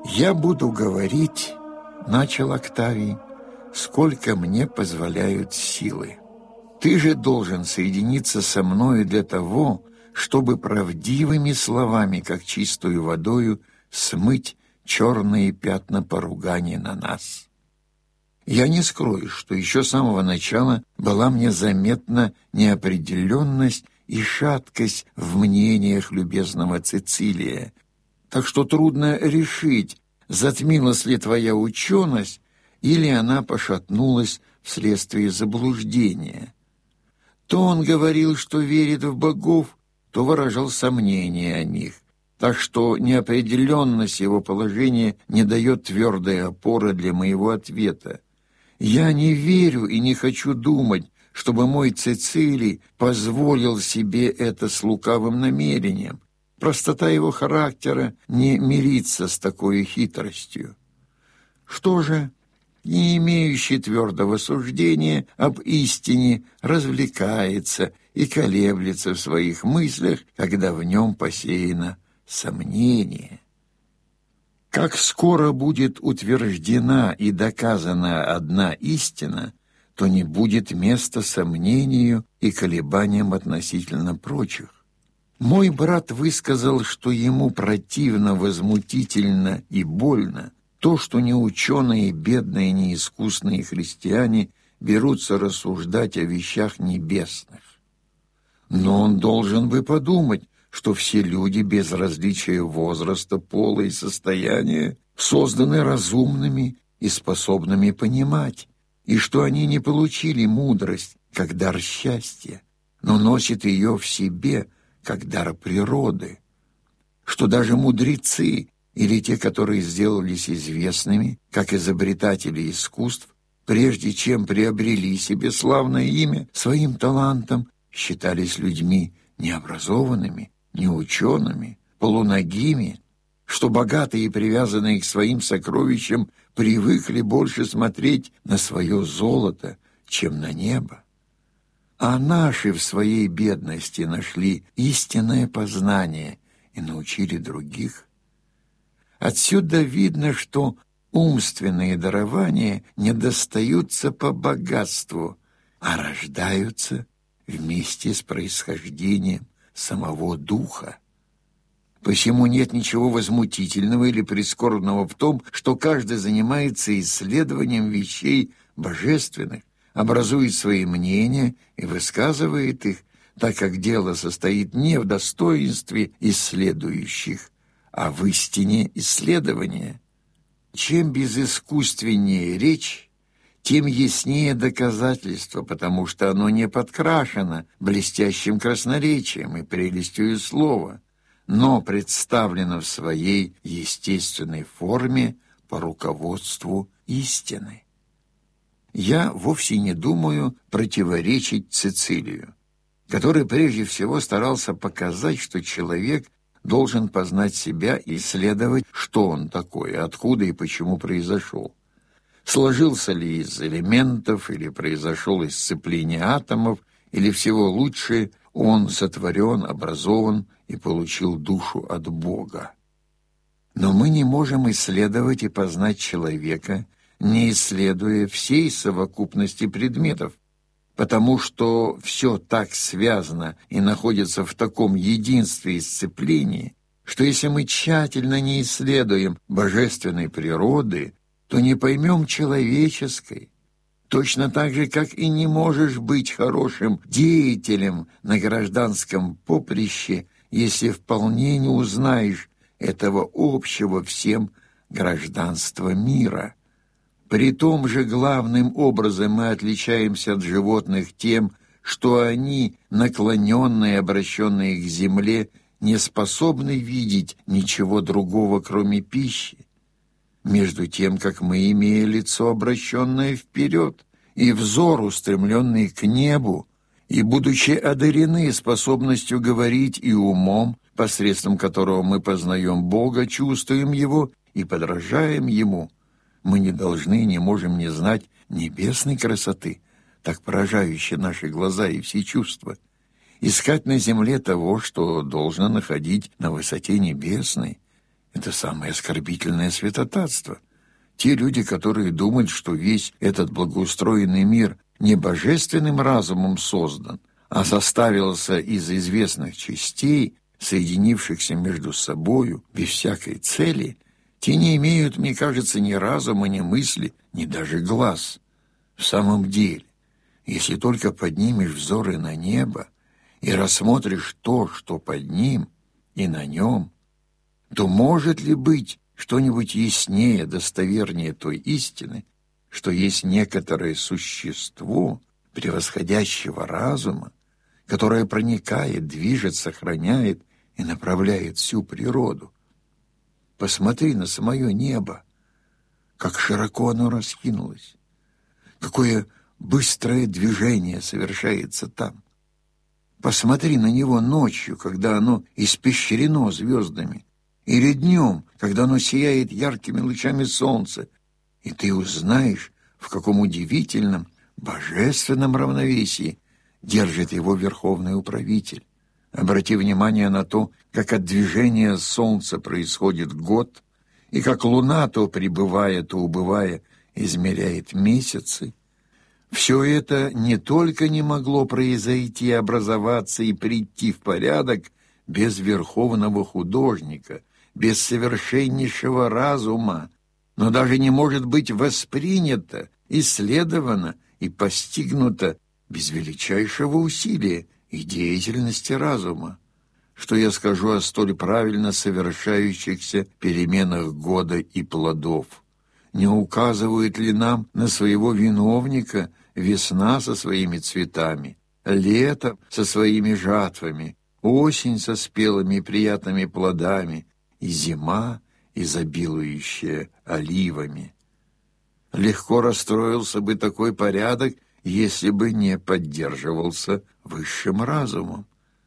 «Я буду говорить, — начал Октавий, — сколько мне позволяют силы. Ты же должен соединиться со мною для того, чтобы правдивыми словами, как чистую водою, смыть черные пятна поругания на нас. Я не скрою, что еще с самого начала была мне заметна неопределенность и шаткость в мнениях любезного Цицилия, так что трудно решить, затмилась ли твоя ученость или она пошатнулась вследствие заблуждения. То он говорил, что верит в богов, то выражал сомнения о них, так что неопределенность его положения не дает твердой опоры для моего ответа. Я не верю и не хочу думать, чтобы мой Цицилий позволил себе это с лукавым намерением. Простота его характера не мирится с такой хитростью. Что же, не имеющий твердого суждения об истине, развлекается и колеблется в своих мыслях, когда в нем посеяно сомнение. Как скоро будет утверждена и доказана одна истина, то не будет места сомнению и колебаниям относительно прочих. Мой брат высказал, что ему противно, возмутительно и больно то, что неученые, бедные, неискусные христиане берутся рассуждать о вещах небесных. Но он должен бы подумать, что все люди без различия возраста, пола и состояния созданы разумными и способными понимать, и что они не получили мудрость как дар счастья, но носят ее в себе как дар природы, что даже мудрецы или те, которые сделались известными, как изобретатели искусств, прежде чем приобрели себе славное имя своим талантом, считались людьми необразованными, неучеными, полуногими, что богатые и привязанные к своим сокровищам привыкли больше смотреть на свое золото, чем на небо. А наши в своей бедности нашли истинное познание и научили других. Отсюда видно, что умственные дарования не достаются по богатству, а рождаются вместе с происхождением самого духа. Посему нет ничего возмутительного или прискорбного в том, что каждый занимается исследованием вещей божественных, образует свои мнения и высказывает их, так как дело состоит не в достоинстве исследующих, а в истине исследования. Чем безыскусственнее речь, тем яснее доказательство, потому что оно не подкрашено блестящим красноречием и прелестью слова, но представлено в своей естественной форме по руководству истины. Я вовсе не думаю противоречить Цицилию, который прежде всего старался показать, что человек должен познать себя и исследовать, что он такой, откуда и почему произошел. Сложился ли из элементов, или произошел из сцепления атомов, или всего лучше он сотворен, образован и получил душу от Бога. Но мы не можем исследовать и познать человека, не исследуя всей совокупности предметов, потому что все так связано и находится в таком единстве и сцеплении, что если мы тщательно не исследуем божественной природы, то не поймем человеческой. Точно так же, как и не можешь быть хорошим деятелем на гражданском поприще, если вполне не узнаешь этого общего всем гражданства мира. При том же главным образом мы отличаемся от животных тем, что они, наклоненные, обращенные к земле, не способны видеть ничего другого, кроме пищи, между тем, как мы, имея лицо, обращенное вперед, и взор, устремленный к небу, и, будучи одарены способностью говорить и умом, посредством которого мы познаем Бога, чувствуем Его и подражаем Ему, мы не должны, не можем не знать небесной красоты, так поражающей наши глаза и все чувства, искать на земле того, что должно находить на высоте небесной. Это самое оскорбительное святотатство. Те люди, которые думают, что весь этот благоустроенный мир не божественным разумом создан, а составился из известных частей, соединившихся между собою без всякой цели, те не имеют, мне кажется, ни разума, ни мысли, ни даже глаз. В самом деле, если только поднимешь взоры на небо и рассмотришь то, что под ним и на нем, то может ли быть что-нибудь яснее, достовернее той истины, что есть некоторое существо превосходящего разума, которое проникает, движет, сохраняет и направляет всю природу? Посмотри на самое небо, как широко оно раскинулось, какое быстрое движение совершается там. Посмотри на него ночью, когда оно испещрено звездами, или днем, когда оно сияет яркими лучами солнца, и ты узнаешь, в каком удивительном, божественном равновесии держит его верховный управитель. Обрати внимание на то, как от движения солнца происходит год, и как луна, то прибывая, то убывая, измеряет месяцы. Все это не только не могло произойти, образоваться и прийти в порядок без верховного художника, без совершеннейшего разума, но даже не может быть воспринято, исследовано и постигнуто без величайшего усилия и деятельности разума. Что я скажу о столь правильно совершающихся переменах года и плодов? Не указывает ли нам на своего виновника весна со своими цветами, лето со своими жатвами, осень со спелыми и приятными плодами и зима, изобилующая оливами? Легко расстроился бы такой порядок, если бы не поддерживался высшим разумом.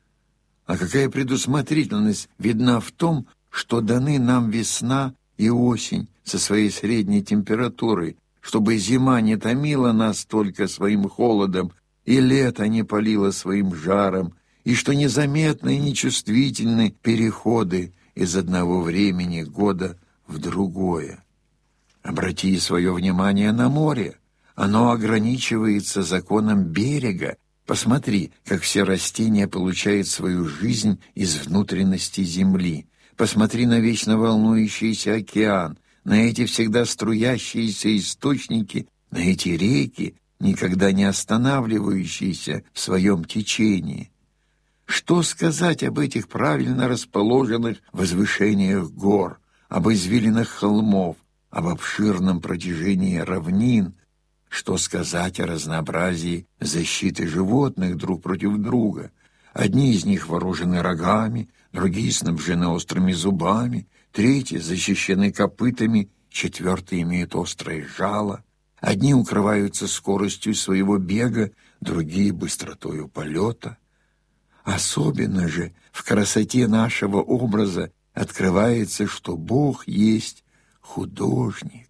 А какая предусмотрительность видна в том, что даны нам весна и осень со своей средней температурой, чтобы зима не томила нас только своим холодом, и лето не палило своим жаром, и что незаметны и нечувствительны переходы из одного времени года в другое. Обрати свое внимание на море. Оно ограничивается законом берега. Посмотри, как все растения получают свою жизнь из внутренности земли. Посмотри на вечно волнующийся океан, на эти всегда струящиеся источники, на эти реки, никогда не останавливающиеся в своем течении. Что сказать об этих правильно расположенных возвышениях гор, об извилинах холмов, об обширном протяжении равнин? Что сказать о разнообразии защиты животных друг против друга? Одни из них вооружены рогами, другие снабжены острыми зубами, третьи защищены копытами, четвертые имеют острое жало. Одни укрываются скоростью своего бега, другие — быстротою полета. Особенно же в красоте нашего образа открывается, что Бог есть художник.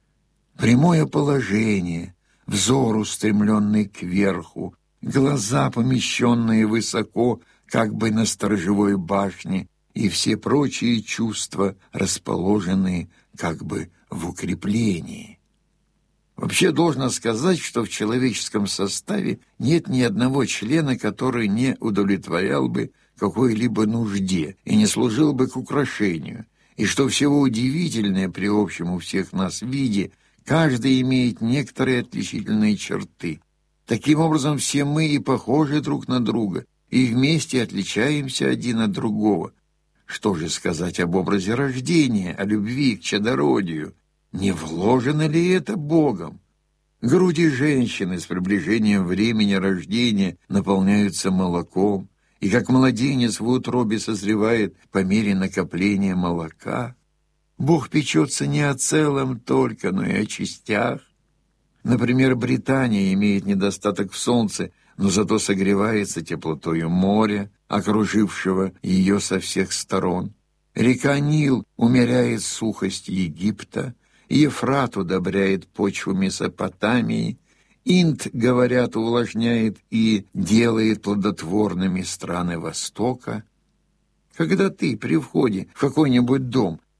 Прямое положение, взор, устремленный кверху, глаза, помещенные высоко, как бы на сторожевой башне, и все прочие чувства, расположенные как бы в укреплении. Вообще должно сказать, что в человеческом составе нет ни одного члена, который не удовлетворял бы какой-либо нужде и не служил бы к украшению, и что всего удивительное при общем у всех нас виде, каждый имеет некоторые отличительные черты. Таким образом, все мы и похожи друг на друга, и вместе отличаемся один от другого. Что же сказать об образе рождения, о любви к чадородию? Не вложено ли это Богом? Груди женщины с приближением времени рождения наполняются молоком, и как младенец в утробе созревает по мере накопления молока. Бог печется не о целом только, но и о частях. Например, Британия имеет недостаток в солнце, но зато согревается теплотою моря, окружившего ее со всех сторон. Река Нил умеряет сухость Египта, Ефрат удобряет почву Месопотамии, Инд, говорят, увлажняет и делает плодотворными страны Востока. Когда ты при входе в какой-нибудь дом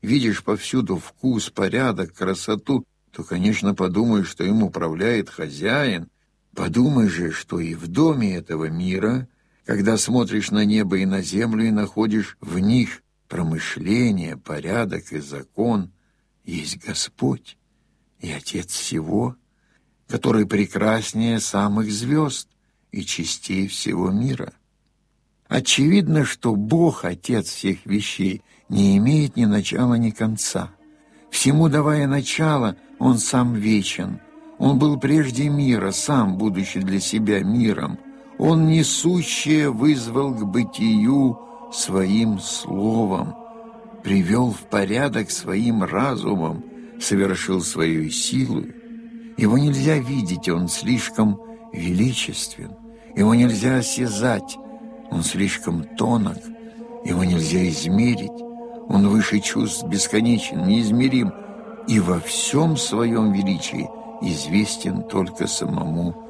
видишь повсюду вкус, порядок, красоту, то, конечно, подумаешь, что им управляет хозяин. Подумай же, что и в доме этого мира, когда смотришь на небо и на землю и находишь в них промышление, порядок и закон, есть Господь и Отец всего, который прекраснее самых звезд и частей всего мира. Очевидно, что Бог, Отец всех вещей, не имеет ни начала, ни конца. Всему давая начало, Он сам вечен. Он был прежде мира, сам, будучи для себя миром. Он несущее вызвал к бытию своим словом, привел в порядок своим разумом, совершил свою силу. Его нельзя видеть, он слишком величествен. Его нельзя осязать, он слишком тонок. Его нельзя измерить, он выше чувств бесконечен, неизмерим и во всем своем величии известен только самому